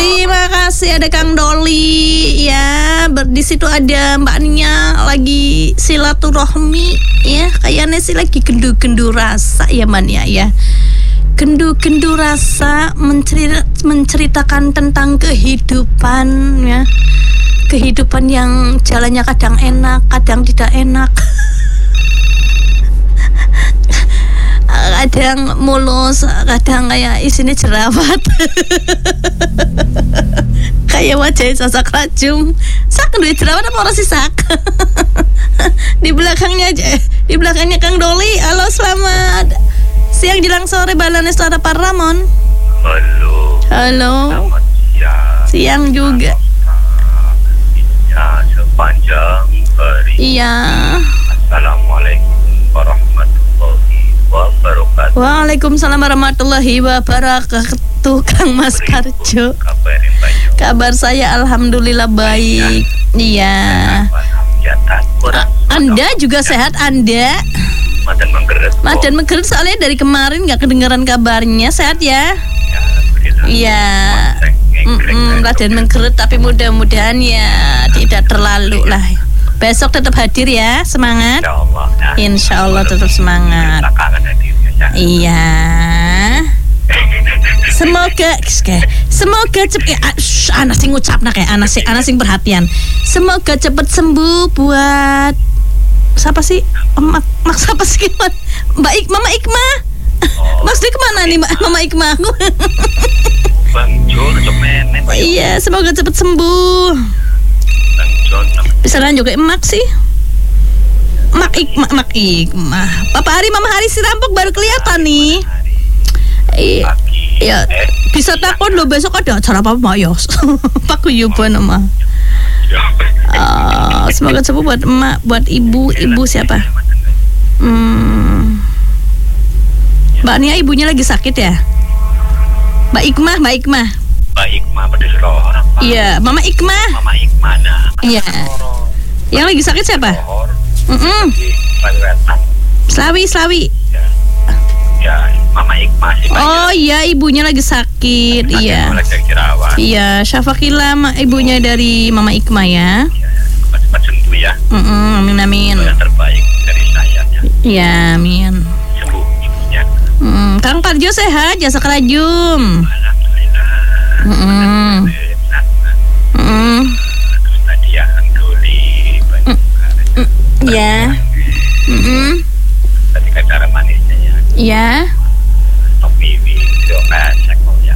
Terima kasih, ada Kang Doli ya. Di situ ada Mbak Nia lagi silaturahmi ya. Kayaknya sih lagi gendu-gendu rasa ya Man ya. Gendu-gendu rasa menceritakan tentang kehidupan ya. Kehidupan yang jalannya kadang enak, kadang tidak enak. Kadang mulus, kadang kayak isinya jerawat. Kayak wajah Sasak Rajum. Sak duit jerawat apa orang sih Sak? Di belakangnya aja. Di belakangnya Kang Doli. Halo, selamat siang jelang sore Balane Suara Pak Ramon. Halo. Selamat siang juga. Ya, sepanjang hari. Iya. Assalamualaikum warahmatullahi wabarakatuh. Waalaikumsalam warahmatullahi wabarakatuh. Kang Mas Parjo. Kabar saya alhamdulillah baik. Iya. Anda juga sehat Anda? Madan Menggeret soalnya dari kemarin nggak kedengaran kabarnya. Sehat ya? Iya. Madan Menggeret tapi mudah-mudahan ya tidak terlalu lah. Besok tetap hadir ya, semangat. Insya Allah tetap semangat. Iya. Semoga cepet. Anak sing ngucapna kayak anak sing perhatian. Semoga cepet sembuh buat siapa sih? Mak siapa sih? Mama Ikma. Maksudnya kemana nih Mama Ikma aku? Iya, semoga cepet sembuh. Bisa juga emak sih. Mak Ikma. Papa Hari, Mama Hari si rampok baru kelihatan nih. Iya. Bisa takut lo besok ada acara apa Mayos. Pak Kuyuban emak. Semoga sembuh buat emak, buat ibu siapa? Mbak Nia ibunya lagi sakit ya? Mbak Ikma. Mbak Ikma pedes rohor. Iya, Mama Ikma. Nah. Iya. Yang lagi sakit siapa? Slawi. Ya, Mama Ikma sih. Oh iya, ibunya lagi sakit. Iya. Iya, Syafaqillah ibunya dari Mama Ikma ya. Cepat sembuh ya. Amin. Yang terbaik dari saya ya. Iya, amin. Sembuh ibunya. Kang Parjo sehat, Jasa Kerajum. Alhamdulillah. Terus tadi ya Doli Iya. Tadi cara manisnya ya. Iya. Topi video pesek ya.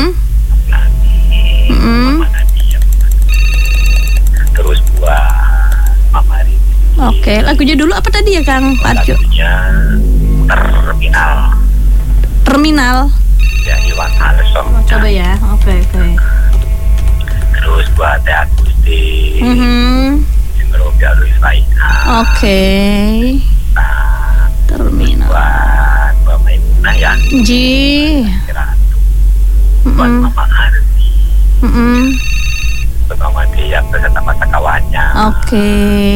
Mama Nadia. Terus buat Mama Rini. Oke, lagunya dulu apa tadi ya Kang Parjo? Lagunya Terminal. Ya, Iwan Alesong. Coba ya. Oke. Terus buat Teh Agusti. Robi Alus Laina. Oke. Terminal. Buat Mbak Maimunah ya. Ji. Buat Mama Arti. Buat Mama Dia beserta masa kawannya. Oke.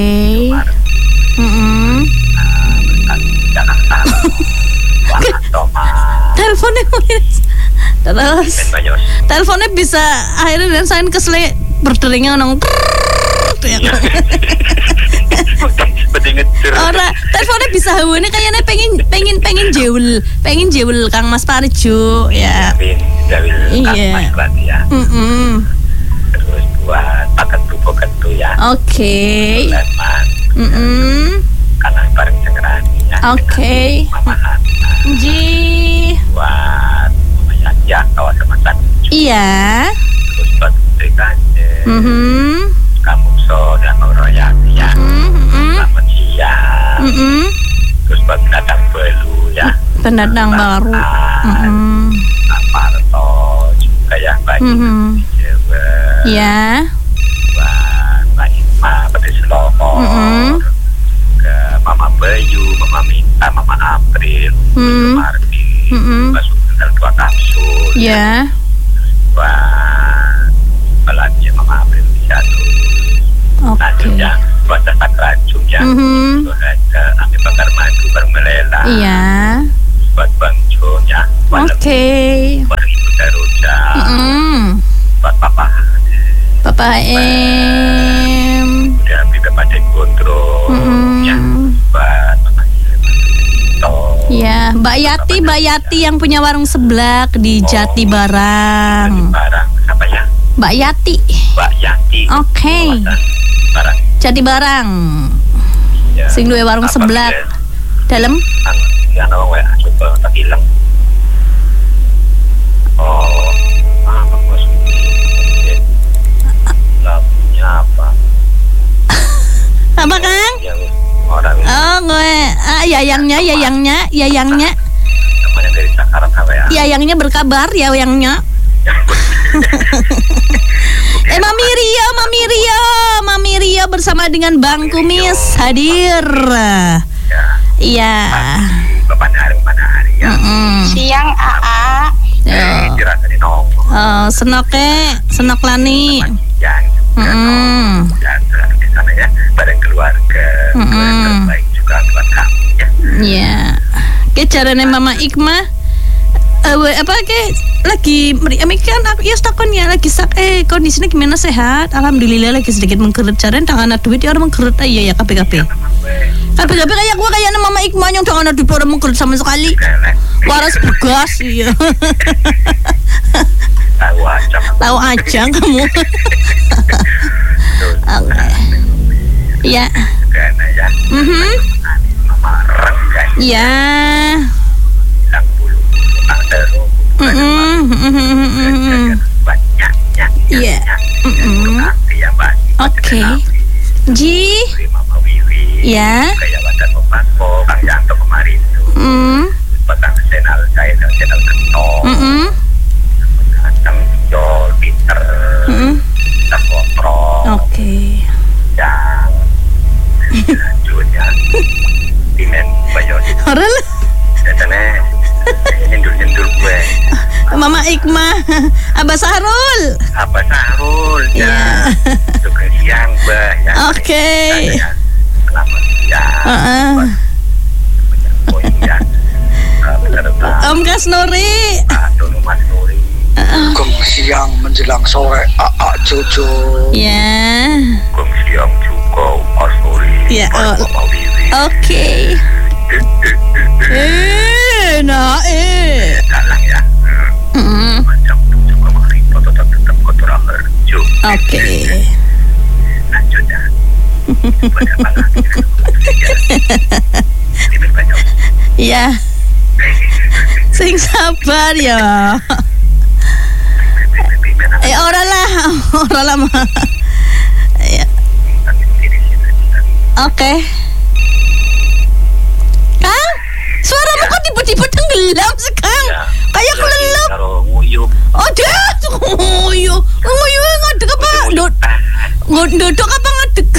Jakarta. Wah, Toma. Teleponnya terus. Teleponnya bisa akhirnya dan saya kesel berderingnya nong. Ora, teleponnya bisa hawane kayaknya pengen jewel Kang Mas Parjo ya. Iya. Terus buat paket buku ya. Oke. Karena bareng cengerani ya. Oke. Mama Hana. Ji. Buat Mama Yaya kawasan Macan. Iya. Terus buat Putri Kanjen. Kamu so dan Royati ya. Selamat siang. Terus buat pendatang baru ya. Pendatang baru. Pak Parto juga ya banyak. Ya. Buat Mbak Ikma pedes lohor. Ke Mama Bayu, Mama Minta, Mama April, Marti, masuk tinggal 2 kapsul. Ya. Buat belanja Mama April bisa tuh. Lanjut ya, buat Sasak Rajum ya. Ada Ami Bakar Madu Bermelela. Iya. Buat Bang Jo ya. Oke. Buat Ibu Daruja. Buat Pak Baem. Udah beberapa dek kontrol. Ya, buat ya, Mbak Yati yang punya warung seblak di Jati Barang. Siapa ya? Mbak Yati. Oke. Jati Barang. Ya. Sing duwe warung seblak. Dalam? Ya nawang wae coba tak ilang. Oh, apa bos? Lagunya apa? Apa, Kang? Oh, gue yayangnya. Namanya dari Sakarat apa ya? Yayangnya berkabar, yayangnya. Mami Rio bersama dengan Bang Kumis hadir. Iya. Bapaknya hari mana hari ya? Siang AA. Dirasa di nong. Senok lani. Yang juga nong. Dan di sana ya, bareng keluarga terbaik juga buat kamu ya. Iya. Caranya Mama Ikma lagi kan aku ya takon ya lagi kondisinya gimana, sehat? Alhamdulillah, lagi sedikit mengkerut, caranya tangan ada duit ya orang mengkerut aja ya KPKP kayak gue kayaknya Mama Ikma yang tangan ada duit orang mengkerut sama sekali. Waras begas iya. Tahu aja kamu. Oke. Ya. Ya. Iya. Oke. Ji. Ya. Kayak wadah Mopasko, Kang Yanto kemarin tuh. Petang channel Kento. Kang Jol, Peter. Kita kontrol. Oke. Yang lanjutnya Dimen Bayos. Orang lah. Biasanya nyendur gue. Mama Ikma, Abah Sahrul. Ya. Juga siang, Mbak. Ya. Oke. Selamat siang. Om Kasnuri. Mas Nuri. Siang menjelang sore AA Jojo. Ya. Siang juga Mas Nuri. Ya. Oke. Dalang ya. Macam juga makin foto tetap kotor kerja. Oke. Lanjutnya. Pada malam Iya. Sing sabar ya. Orang lah mah. Ya. Oke. Kang, suaramu kok tiba-tiba tenggelam sekang? Kayak kelelep. Oh, dia nguyuh ngadeg apa? Dodok apa ngadeg?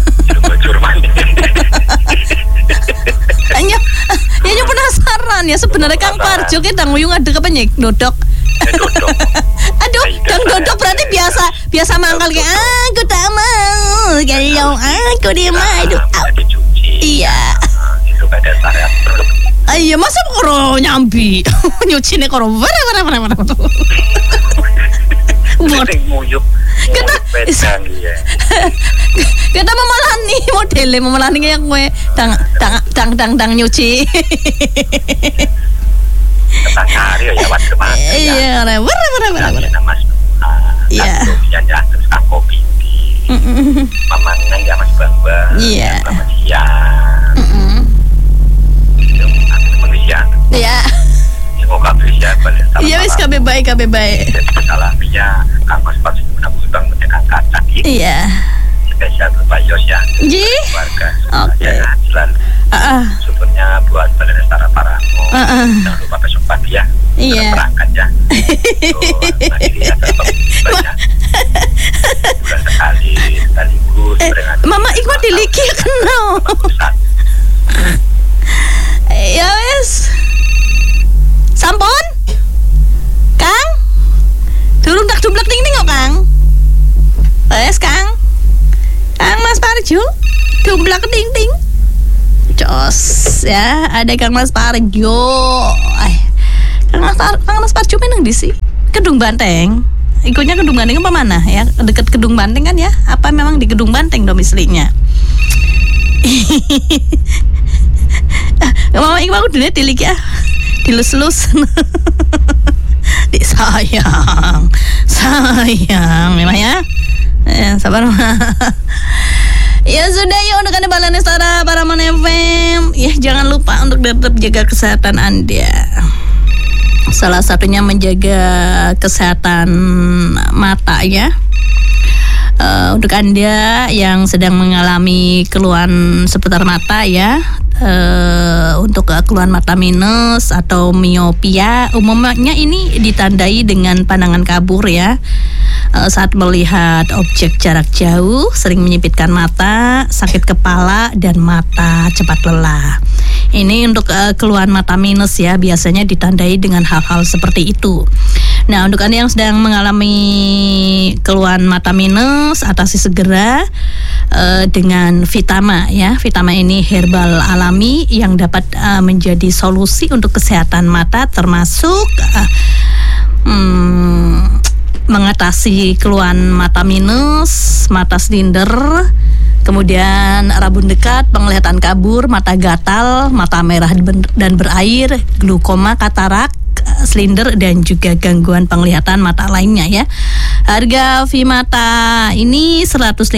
Ya penasaran ya sebenarnya Kang Parjo kita nguyuh ngadeg apa nyek dodok? Aduh, Kang Dodok berarti biasa mangkal kayak aku tak mau kalau aku dia mah. Iya. Itu pada syariat. Iya, masa koro nyambi nyucine koro bara. Buat nguyuh. Kita memelani modelnya memelani kayak gue dang nyuci. Tentang hari ya wat kemana? Iya, bara. Mas Iya. Ya terus Kang Kopi. Mamanya ya Mas Bambang. Iya. Selamat siang. Itu manusia. Iya. Semoga bisa balik. Iya wis kabeh baik. Salaminya Kang Mas Pak menabung bang menekan kacang. Iya. Spesial Pak Yos ya. Ji. Keluarga. Oke. Selalu. Syukurnya buat Balai Lestari Paramo. Jangan lupa besok pagi ya. Iya. Berangkat ya. Nanti ada banyak. Bulan sekaligus. Mama Ikma diliki kenal. Ya wes. Sampun? Kang? Durung tak dumplek ting kok Kang. Wes Kang. Kang Mas Parjo, dumplek ting. Jos ya, ada Kang Mas Parjo. Kang Mas Parjo menang di sih. Kedung Banteng. Ikutnya Kedung Banteng apa mana ya? Dekat Kedung Banteng kan ya? Apa memang di Kedung Banteng domisilinya? Mama Iqmah udah tilik ya, dilus-lus. sayang memang ya. Sabar. Ya sudah, yuk untuk Anda Balan Nestara Paraman FM. Ya jangan lupa untuk tetap jaga kesehatan Anda. Salah satunya menjaga kesehatan mata ya. Untuk Anda yang sedang mengalami keluhan seputar mata ya, untuk keluhan mata minus atau miopia, umumnya ini ditandai dengan pandangan kabur ya. Saat melihat objek jarak jauh, sering menyipitkan mata, sakit kepala, dan mata cepat lelah. Ini untuk keluhan mata minus ya, biasanya ditandai dengan hal-hal seperti itu. Nah, untuk Anda yang sedang mengalami keluhan mata minus, atasi segera dengan Vitama ya. Vitama ini herbal alami yang dapat menjadi solusi untuk kesehatan mata, termasuk mengatasi keluhan mata minus, mata silinder, kemudian rabun dekat, penglihatan kabur, mata gatal, mata merah dan berair, glaukoma, katarak, silinder, dan juga gangguan penglihatan mata lainnya ya. Harga Vimata ini 150.000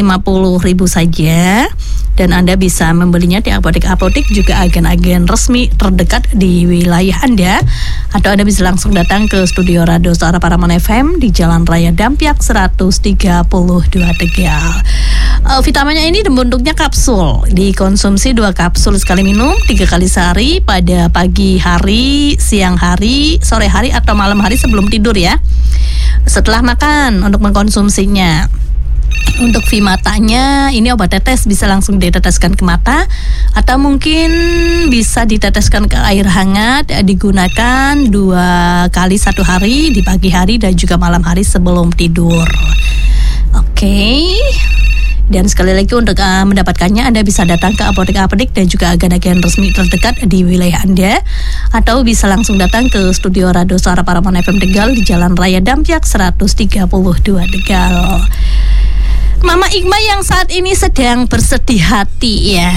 saja, dan Anda bisa membelinya di apotek-apotek juga agen-agen resmi terdekat di wilayah Anda, atau Anda bisa langsung datang ke studio Radio Suara Paraman FM di Jalan Raya Dampiak 132 Tegal. Vitaminnya ini bentuknya kapsul, dikonsumsi 2 kapsul sekali minum 3 kali sehari pada pagi hari, siang hari, sore hari, atau malam hari sebelum tidur ya. Setelah makan untuk mengkonsumsinya. Untuk Vimatanya ini obat tetes, bisa langsung diteteskan ke mata, atau mungkin bisa diteteskan ke air hangat, digunakan 2 kali 1 hari, di pagi hari dan juga malam hari sebelum tidur. Oke. Dan sekali lagi untuk mendapatkannya Anda bisa datang ke apotek-apotek dan juga agen-agen resmi terdekat di wilayah Anda, atau bisa langsung datang ke studio Radio Suara Paraman FM Tegal di Jalan Raya Dampiak 132 Tegal. Mama Iqmah yang saat ini sedang bersedih hati ya.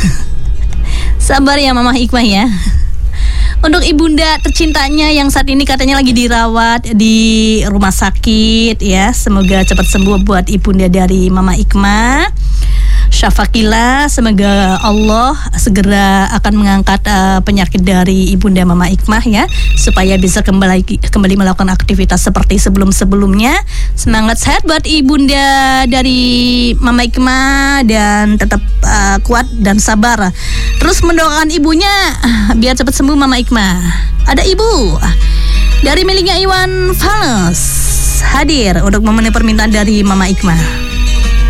Sabar ya Mama Iqmah ya. Untuk ibunda tercintanya yang saat ini katanya lagi dirawat di rumah sakit ya, semoga cepat sembuh buat ibunda dari Mama Iqmah. Syafaqillah, semoga Allah segera akan mengangkat penyakit dari ibunda Mama Iqmah ya, supaya bisa kembali melakukan aktivitas seperti sebelum-sebelumnya. Semangat sehat buat ibunda dari Mama Iqmah, dan tetap kuat dan sabar. Terus mendoakan ibunya biar cepat sembuh Mama Iqmah. Ada ibu dari miliknya Iwan Fals hadir untuk memenuhi permintaan dari Mama Iqmah.